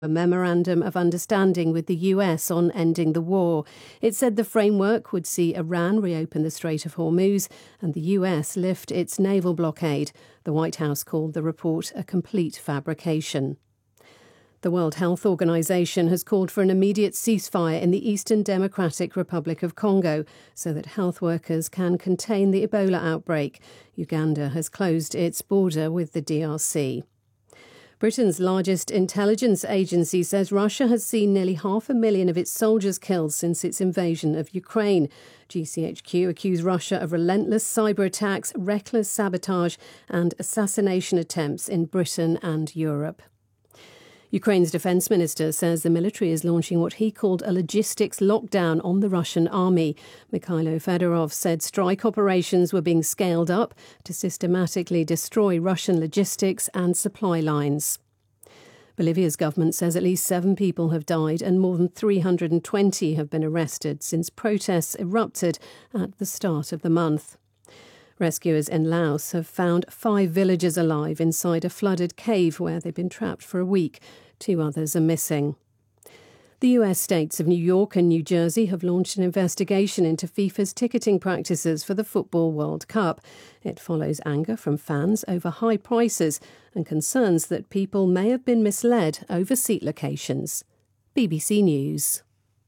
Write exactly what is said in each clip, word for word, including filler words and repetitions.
a memorandum of understanding with the U S on ending the war. It said the framework would see Iran reopen the Strait of Hormuz and the U S lift its naval blockade. The White House called the report a complete fabrication. The World Health Organization has called for an immediate ceasefire in the Eastern Democratic Republic of Congo so that health workers can contain the Ebola outbreak. Uganda has closed its border with the D R C. Britain's largest intelligence agency says Russia has seen nearly half a million of its soldiers killed since its invasion of Ukraine. G C H Q accused Russia of relentless cyber attacks, reckless sabotage and assassination attempts in Britain and Europe. Ukraine's defence minister says the military is launching what he called a logistics lockdown on the Russian army. Mikhailo Fedorov said strike operations were being scaled up to systematically destroy Russian logistics and supply lines. Bolivia's government says at least seven people have died and more than three hundred twenty have been arrested since protests erupted at the start of the month. Rescuers in Laos have found five villagers alive inside a flooded cave where they've been trapped for a week. Two others are missing. The U S states of New York and New Jersey have launched an investigation into FIFA's ticketing practices for the Football World Cup. It follows anger from fans over high prices and concerns that people may have been misled over seat locations. B B C News.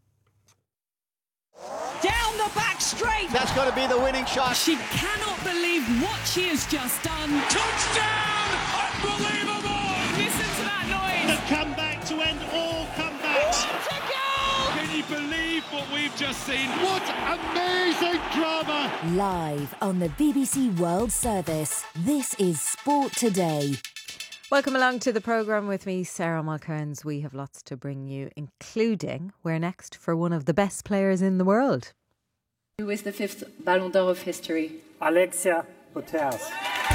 Down the back straight. That's got to be the winning shot. She cannot believe what she has just done. Touchdown! Unbelievable! Listen to that noise. The comeback to end all comebacks. What a goal! Can you believe what we've just seen? What amazing drama! Live on the B B C World Service, this is Sport Today. Welcome along to the programme with me, Sarah Mulcairns. We have lots to bring you, including we're next for one of the best players in the world. Who is the fifth Ballon d'Or of history? Alexia Putellas.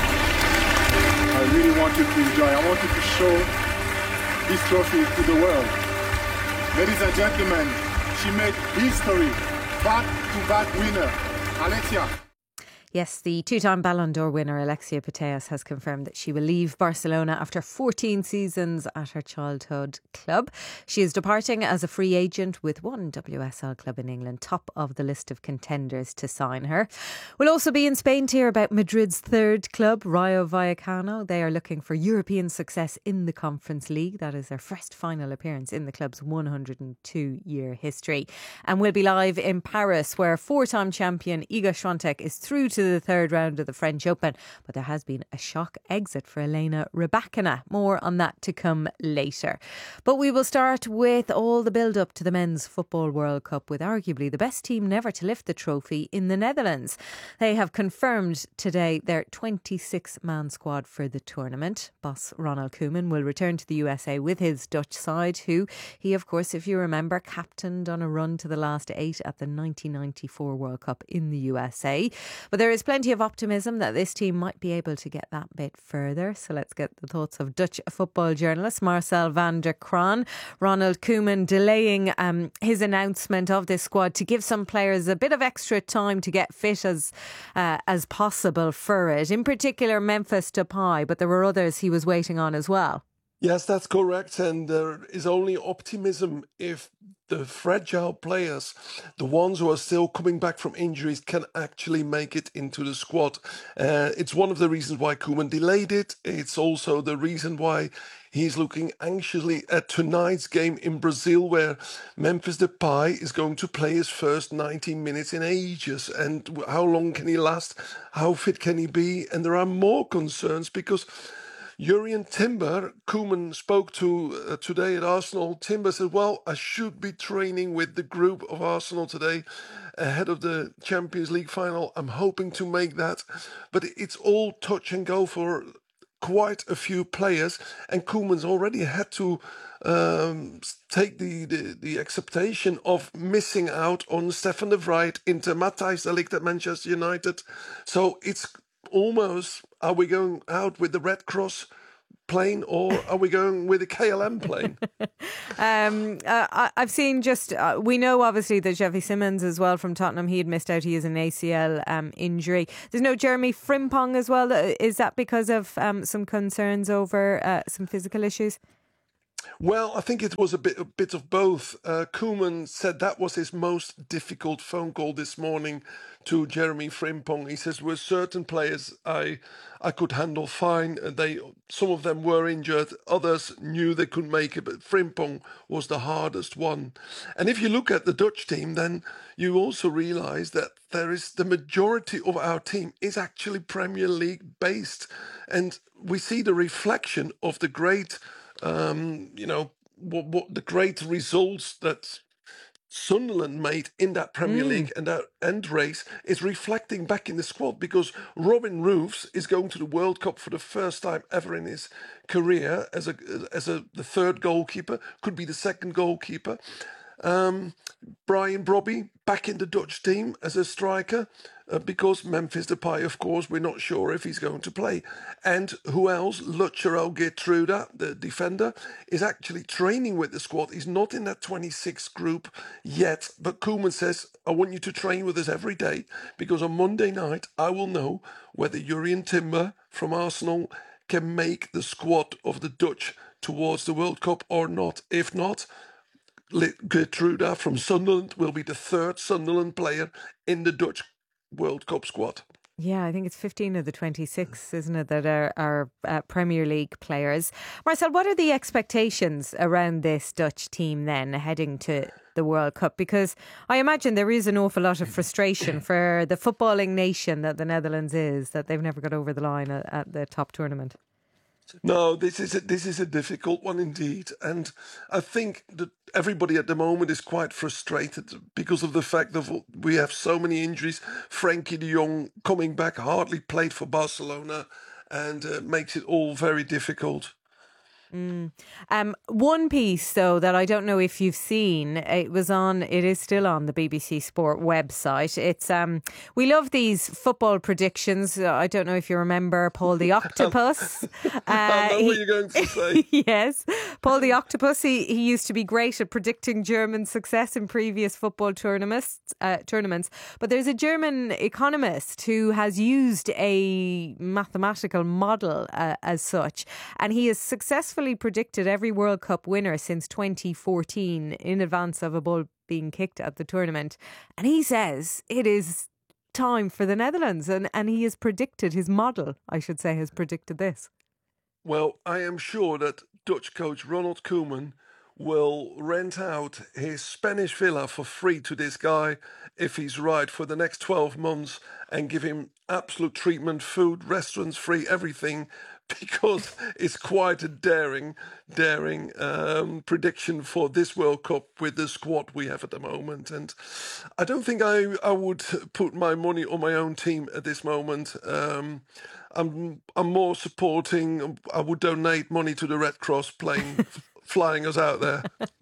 I really wanted to enjoy. I wanted to show this trophy to the world. Ladies and gentlemen, she made history. Back-to-back winner, Alexia. Yes, the two-time Ballon d'Or winner Alexia Putellas has confirmed that she will leave Barcelona after fourteen seasons at her childhood club. She is departing as a free agent with one W S L club in England, top of the list of contenders to sign her. We'll also be in Spain to hear about Madrid's third club, Rayo Vallecano. They are looking for European success in the Conference League. That is their first final appearance in the club's one hundred two year history. And we'll be live in Paris, where four-time champion Iga Swiatek is through to the third round of the French Open, but there has been a shock exit for Elena Rybakina. More on that to come later. But we will start with all the build-up to the Men's Football World Cup with arguably the best team never to lift the trophy in the Netherlands. They have confirmed today their twenty-six man squad for the tournament. Boss Ronald Koeman will return to the U S A with his Dutch side, who he, of course, if you remember, captained on a run to the last eight at the nineteen ninety-four World Cup in the U S A. But there is plenty of optimism that this team might be able to get that bit further. So let's get the thoughts of Dutch football journalist Marcel van der Kraan. Ronald Koeman delaying um, his announcement of this squad to give some players a bit of extra time to get fit as uh, as possible for it. In particular, Memphis Depay, but there were others he was waiting on as well. Yes, that's correct. And there is only optimism if the fragile players, the ones who are still coming back from injuries, can actually make it into the squad. Uh, it's one of the reasons why Koeman delayed it. It's also the reason why he's looking anxiously at tonight's game in Brazil, where Memphis Depay is going to play his first ninety minutes in ages. And how long can he last? How fit can he be? And there are more concerns because Jurrien Timber, Koeman spoke to uh, today at Arsenal. Timber said, well, I should be training with the group of Arsenal today ahead of the Champions League final. I'm hoping to make that. But it's all touch and go for quite a few players. And Koeman's already had to um, take the, the, the acceptation of missing out on Stefan de Vrij into Matthijs de Ligt at Manchester United. So it's almost, are we going out with the Red Cross plane or are we going with a K L M plane? um, uh, I've seen just, uh, we know obviously that Xavi Simons as well from Tottenham, he had missed out, he has an A C L um, injury. There's no Jeremy Frimpong as well. Is that because of um, some concerns over uh, some physical issues? Well, I think it was a bit a bit of both. Uh, Koeman said that was his most difficult phone call this morning to Jeremy Frimpong. He says, "With certain players, I I could handle fine. They some of them were injured, others knew they couldn't make it, but Frimpong was the hardest one." And if you look at the Dutch team, then you also realise that there is the majority of our team is actually Premier League based, and we see the reflection of the great. Um, you know, what, what the great results that Sunderland made in that Premier mm. League and that end race is reflecting back in the squad, because Robin Roofs is going to the World Cup for the first time ever in his career as a as a the third goalkeeper, could be the second goalkeeper. Um, Brian Brobby back in the Dutch team as a striker, uh, because Memphis Depay, of course, we're not sure if he's going to play. And who else? Lucero Geertruida, the defender, is actually training with the squad. He's not in that twenty-six group yet, but Koeman says, I want you to train with us every day, because on Monday night I will know whether Jurrien Timber from Arsenal can make the squad of the Dutch towards the World Cup or not. If not, Geertruida from Sunderland will be the third Sunderland player in the Dutch World Cup squad. Yeah, I think it's fifteen of the twenty-six, isn't it, that are, are uh, Premier League players. Marcel, what are the expectations around this Dutch team then heading to the World Cup? Because I imagine there is an awful lot of frustration for the footballing nation that the Netherlands is, that they've never got over the line at, at the top tournament. No, this is a, this is a difficult one indeed, and I think that everybody at the moment is quite frustrated because of the fact that we have so many injuries. Frankie de Jong coming back, hardly played for Barcelona, and uh, makes it all very difficult. Mm. Um, one piece, though, that I don't know if you've seen, it was on, it is still on the B B C Sport website. It's um, we love these football predictions. I don't know if you remember Paul the Octopus. uh, I know he, what you're going to say. Yes, Paul the Octopus. He he used to be great at predicting German success in previous football tournaments. Uh, tournaments, but there's a German economist who has used a mathematical model uh, as such, and he has successfully predicted every World Cup winner since twenty fourteen in advance of a ball being kicked at the tournament. And he says it is time for the Netherlands, and, and he has predicted, his model, I should say, has predicted this. Well, I am sure that Dutch coach Ronald Koeman will rent out his Spanish villa for free to this guy if he's right for the next twelve months and give him absolute treatment, food, restaurants free, everything, because it's quite a daring, daring um, prediction for this World Cup with the squad we have at the moment. And I don't think I, I would put my money on my own team at this moment. Um, I'm I'm more supporting, I would donate money to the Red Cross playing, flying us out there.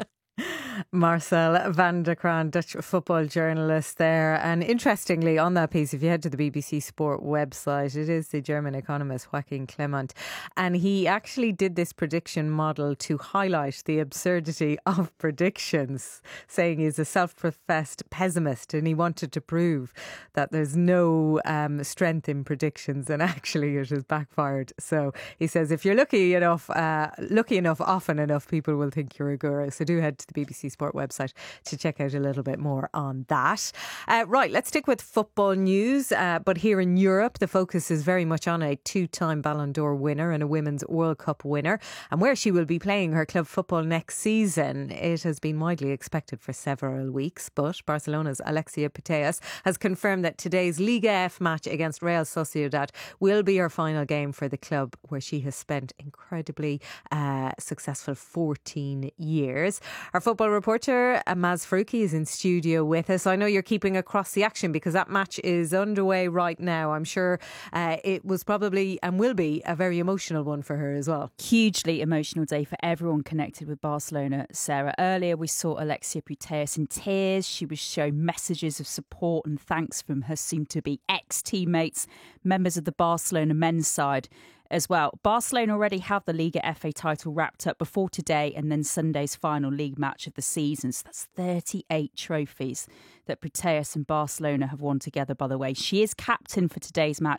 Marcel van der Kraan, Dutch football journalist there. And interestingly, on that piece, if you head to the B B C Sport website, it is the German economist Joachim Clement. And he actually did this prediction model to highlight the absurdity of predictions, saying he's a self-professed pessimist and he wanted to prove that there's no um, strength in predictions, and actually it has backfired. So he says if you're lucky enough, uh, lucky enough often enough, people will think you're a guru. So do head to the B B C Sport website to check out a little bit more on that. Uh, right, let's stick with football news. Uh, but here in Europe, the focus is very much on a two-time Ballon d'Or winner and a Women's World Cup winner, and where she will be playing her club football next season. It has been widely expected for several weeks, but Barcelona's Alexia Putellas has confirmed that today's Liga F match against Real Sociedad will be her final game for the club, where she has spent incredibly uh, successful fourteen years. Our football reporter, Maz Faruqi, is in studio with us. I know you're keeping across the action because that match is underway right now. I'm sure uh, it was probably and will be a very emotional one for her as well. Hugely emotional day for everyone connected with Barcelona, Sarah. Earlier we saw Alexia Putellas in tears. She was showing messages of support and thanks from her soon-to-be ex-teammates, members of the Barcelona men's side as well. Barcelona already have the Liga F A title wrapped up before today and then Sunday's final league match of the season. So that's thirty-eight trophies that Putellas and Barcelona have won together, by the way. She is captain for today's match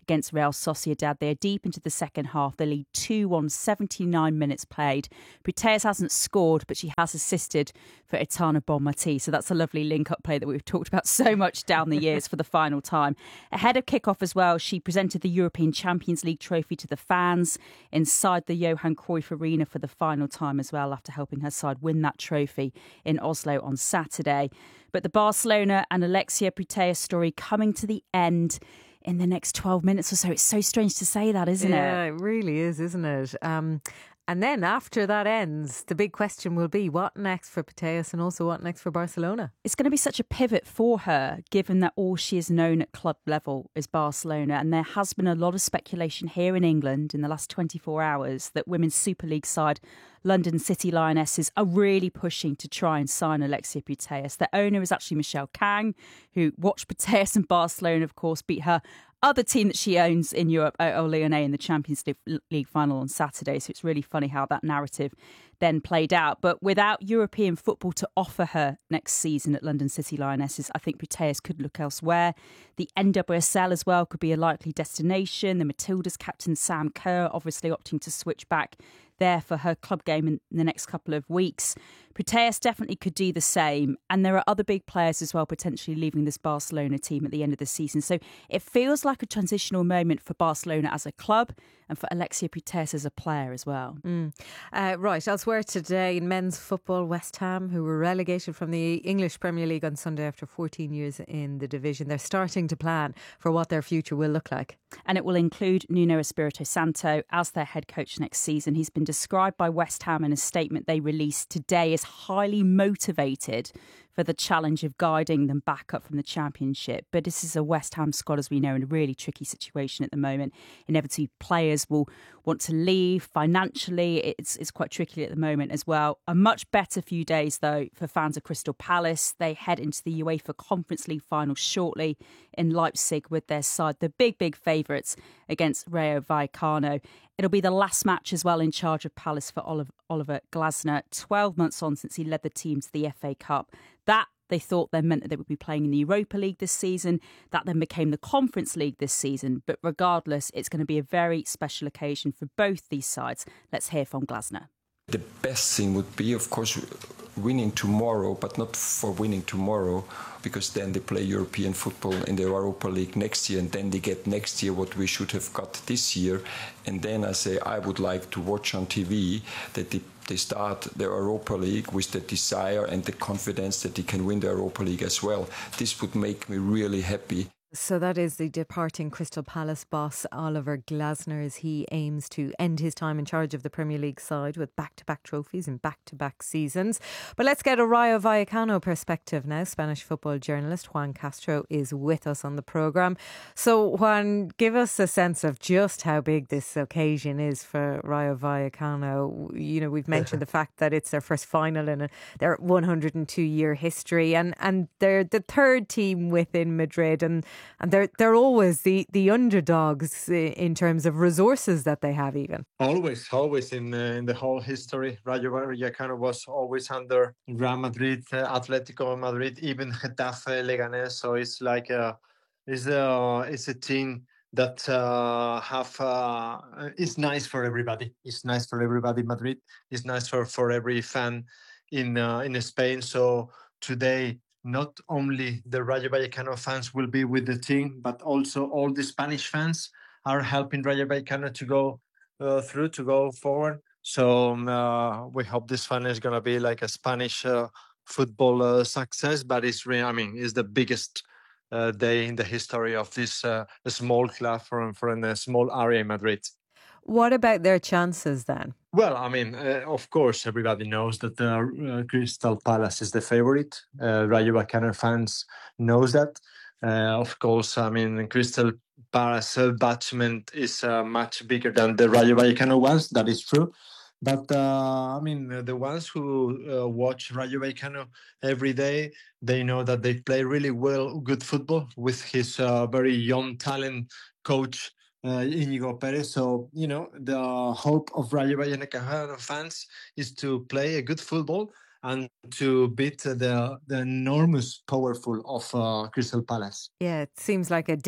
against Real Sociedad. They are deep into the second half. They lead two one, seventy-nine minutes played. Putellas hasn't scored, but she has assisted for Aitana Bonmatí. So that's a lovely link-up play that we've talked about so much down the years for the final time. Ahead of kick-off as well, she presented the European Champions League trophy to the fans inside the Johan Cruyff Arena for the final time as well, after helping her side win that trophy in Oslo on Saturday. But the Barcelona and Alexia Putellas story coming to the end in the next twelve minutes or so. It's so strange to say that, isn't yeah, it? Yeah, it really is, isn't it? Um, and then after that ends, the big question will be what next for Putellas and also what next for Barcelona? It's going to be such a pivot for her, given that all she has known at club level is Barcelona. And there has been a lot of speculation here in England in the last twenty-four hours that Women's Super League side London City Lionesses are really pushing to try and sign Alexia Putellas. Their owner is actually Michelle Kang, who watched Putellas and Barcelona, of course, beat her other team that she owns in Europe, O O Lyonnais, in the Champions League final on Saturday. So it's really funny how that narrative then played out. But without European football to offer her next season at London City Lionesses, I think Putellas could look elsewhere. The N W S L as well could be a likely destination. The Matildas captain Sam Kerr obviously opting to switch back there for her club game in the next couple of weeks. Putellas definitely could do the same. And there are other big players as well potentially leaving this Barcelona team at the end of the season. So it feels like a transitional moment for Barcelona as a club and for Alexia Putellas as a player as well. Mm. Uh, right, elsewhere today in men's football, West Ham, who were relegated from the English Premier League on Sunday after fourteen years in the division, they're starting to plan for what their future will look like. And it will include Nuno Espirito Santo as their head coach next season. He's been described by West Ham in a statement they released today as highly motivated for the challenge of guiding them back up from the Championship. But this is a West Ham squad, as we know, in a really tricky situation at the moment. Inevitably, players will want to leave. Financially, it's, it's quite tricky at the moment as well. A much better few days, though, for fans of Crystal Palace. They head into the UEFA Conference League final shortly in Leipzig with their side, the big, big favourites against Rayo Vallecano. It'll be the last match as well in charge of Palace for Oliver, Oliver Glasner, twelve months on since he led the team to the F A Cup. That, they thought, then meant that they would be playing in the Europa League this season. That then became the Conference League this season. But regardless, it's going to be a very special occasion for both these sides. Let's hear from Glasner. The best thing would be, of course, winning tomorrow, but not for winning tomorrow, because then they play European football in the Europa League next year, and then they get next year what we should have got this year. And then I say I would like to watch on T V that they, they start the Europa League with the desire and the confidence that they can win the Europa League as well. This would make me really happy. So that is the departing Crystal Palace boss Oliver Glasner as he aims to end his time in charge of the Premier League side with back-to-back trophies in back-to-back seasons. But let's get a Rayo Vallecano perspective now. Spanish football journalist Juan Castro is with us on the programme. So Juan, give us a sense of just how big this occasion is for Rayo Vallecano. You know, we've mentioned the fact that it's their first final in a, their one hundred two year history, and, and they're the third team within Madrid, and And they're they're always the, the underdogs in terms of resources that they have even. Always, always in uh, in the whole history. Rayo Vallecano was always under Real Madrid, uh, Atletico Madrid, even Getafe, Leganés. So it's like a, it's a, it's a team that uh, have, uh, it's nice for everybody. It's nice for everybody in Madrid. It's nice for, for every fan in uh, in Spain. So today, not only the Rayo Vallecano fans will be with the team, but also all the Spanish fans are helping Rayo Vallecano to go uh, through, to go forward. So um, uh, we hope this final is going to be like a Spanish uh, football uh, success, but it's really, I mean, it's the biggest uh, day in the history of this uh, small club from, from a small area in Madrid. What about their chances then? Well, I mean, uh, of course, everybody knows that uh, uh, Crystal Palace is the favorite. Uh, Rayo Vallecano fans knows that. Uh, of course, I mean, Crystal Palace attachment is uh, much bigger than the Rayo Vallecano ones. That is true. But, uh, I mean, the ones who uh, watch Rayo Vallecano every day, they know that they play really well, good football with his uh, very young talent coach, Uh, Íñigo Pérez. So, you know, the hope of Rayo Vallecano fans is to play a good football and to beat the the enormous powerful of uh, Crystal Palace. Yeah, it seems like a David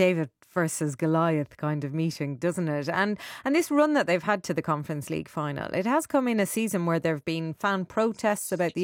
versus Goliath kind of meeting, doesn't it? And and this run that they've had to the Conference League final, it has come in a season where there have been fan protests about the